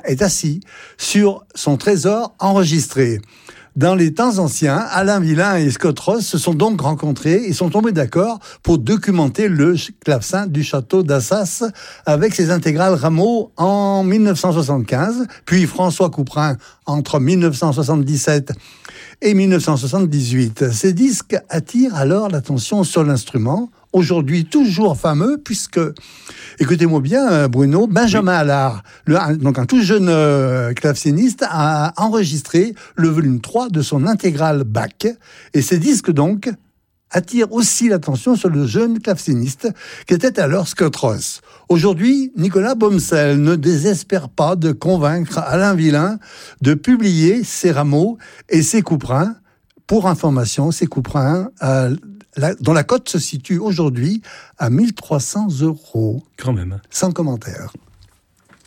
est assis sur son trésor enregistré. Dans les temps anciens, Alain Villain et Scott Ross se sont donc rencontrés et sont tombés d'accord pour documenter le clavecin du château d'Assas avec ses intégrales Rameau en 1975, puis François Couperin entre 1977 et 1978. Ces disques attirent alors l'attention sur l'instrument, aujourd'hui toujours fameux, puisque, écoutez-moi bien Bruno, Benjamin Allard, donc un tout jeune claveciniste, a enregistré le volume 3 de son intégrale Bach. Et ces disques donc attirent aussi l'attention sur le jeune claveciniste qui était alors Scott Ross. Aujourd'hui, Nicolas Bomsel ne désespère pas de convaincre Alain Villain de publier ses Rameaux et ses Couperins. Pour information, ces Couperins dont la cote se situe aujourd'hui à 1 300 €. Quand même. Sans commentaire.